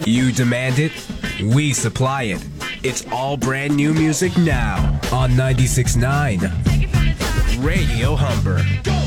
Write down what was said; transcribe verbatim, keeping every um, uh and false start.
You demand it, we supply it. It's all brand new music now on ninety-six point nine Radio Humber.